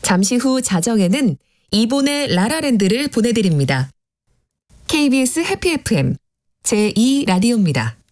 잠시 후 자정에는 이본의 라라랜드를 보내드립니다. KBS 해피 FM 제2 라디오입니다.